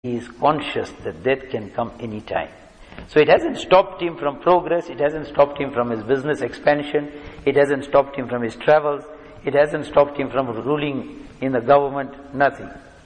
he is conscious that death can come any time. So it hasn't stopped him from progress, it hasn't stopped him from his business expansion, it hasn't stopped him from his travels, it hasn't stopped him from ruling in the government, nothing.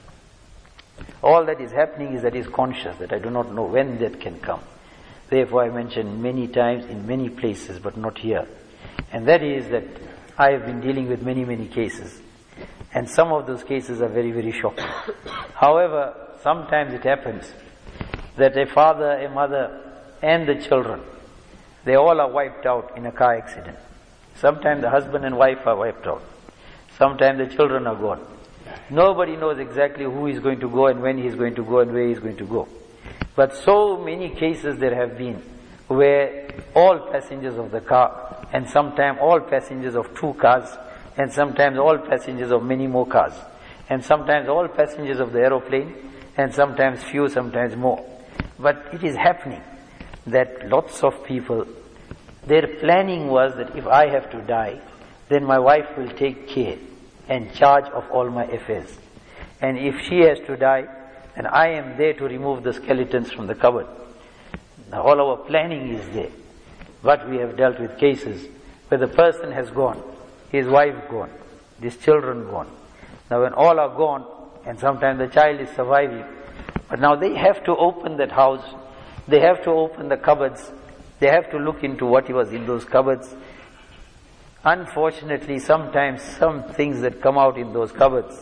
All that is happening is that he is conscious that I do not know when death can come. Therefore I mentioned many times in many places, but not here. And that is that I have been dealing with many cases. And some of those cases are very shocking. However, sometimes it happens that a father, a mother, and the children, they all are wiped out in a car accident. Sometimes the husband and wife are wiped out. Sometimes the children are gone. Nobody knows exactly who is going to go and when he is going to go and where he is going to go. But so many cases there have been where all passengers of the car, and sometimes all passengers of 2 cars, and sometimes all passengers of many more cars, and sometimes all passengers of the aeroplane, and sometimes few, sometimes more. But it is happening that lots of people, their planning was that if I have to die, then my wife will take care and charge of all my affairs. And if she has to die, then I am there to remove the skeletons from the cupboard. Now all our planning is there. But we have dealt with cases where the person has gone, his wife gone, his children gone. Now when all are gone, and sometimes the child is surviving, but now they have to open that house, they have to open the cupboards, they have to look into what was in those cupboards. Unfortunately, sometimes some things that come out in those cupboards,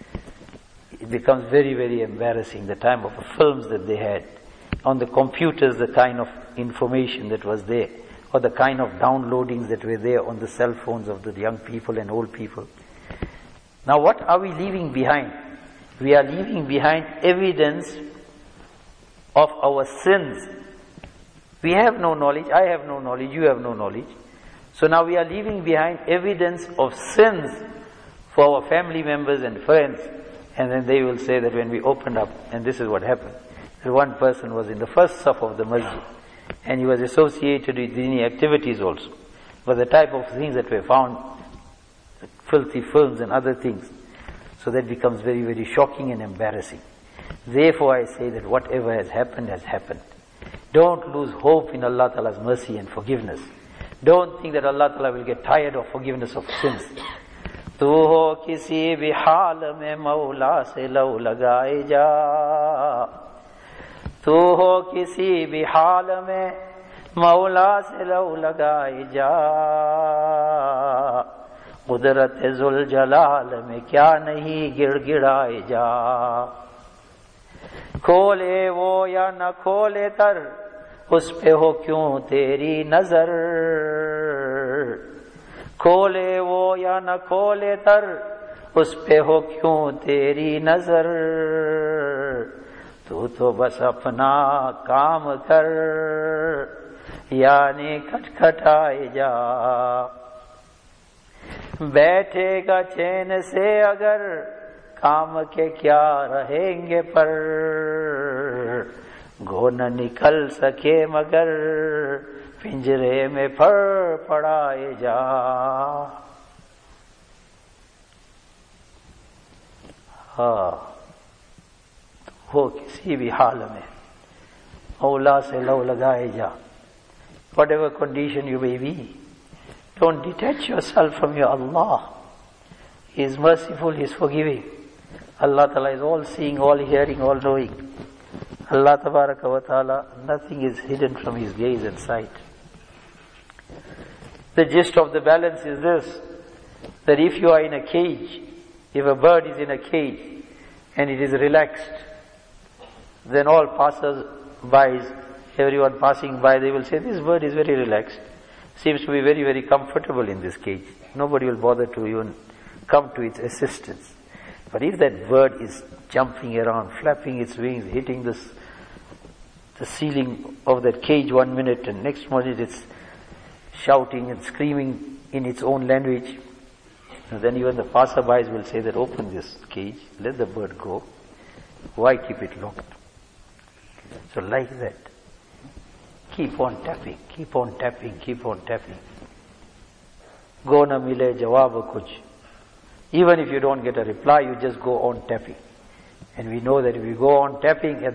it becomes very embarrassing, the time of the films that they had. On the computers, the kind of information that was there, or the kind of downloadings that were there on the cell phones of the young people and old people. Now what are we leaving behind? We are leaving behind evidence of our sins. We have no knowledge, I have no knowledge, you have no knowledge. So now we are leaving behind evidence of sins for our family members and friends. And then they will say that when we opened up, and this is what happened, that one person was in the first saf of the masjid, and he was associated with dini activities also. But the type of things that were found, filthy films and other things, so that becomes very shocking and embarrassing. Therefore I say that whatever has happened has happened. Don't lose hope in Allah Ta'ala's mercy and forgiveness. Don't think that Allah Ta'ala will get tired of forgiveness of sins. Tu ho kisi bhi haal mein Mawla se law lagaye ja. Tu ho kisi bhi haal mein Mawla se law lagaye ja. Qudrat-e-Zul Jalal mein kya nahi gir-giraye ja. Khole wo ya na khole tar, उस पे हो क्यों तेरी नजर. खोले वो या न खोले तर, उस पे हो क्यों तेरी नजर. तू तो बस अपना काम कर, यानी खटखटाए जा. बैठेगा चैन से अगर, काम के क्या रहेंगे पर. गो न निकल सके मगर, पिंजरे में पड़ाए जा. हाँ, हो किसी भी हाल में मौला से लव लगाए जा. Whatever condition you may be, don't detach yourself from your Allah. He is merciful, He is forgiving. Allah Ta'ala is all seeing, all hearing, all knowing. Allah Tabaraka wa Ta'ala, nothing is hidden from His gaze and sight. The gist of the balance is this, that if you are in a cage, if a bird is in a cage and it is relaxed, then all passers-by, everyone passing by, they will say, this bird is very relaxed, seems to be very comfortable in this cage. Nobody will bother to even come to its assistance. But if that bird is jumping around, flapping its wings, hitting the ceiling of that cage 1 minute, and next minute it's shouting and screaming in its own language, and then even the passerbys will say that open this cage, let the bird go. Why keep it locked? So like that, keep on tapping, keep on tapping, keep on tapping. Go na mile jawab kuch. Even if you don't get a reply, you just go on tapping. And we know that if we go on tapping at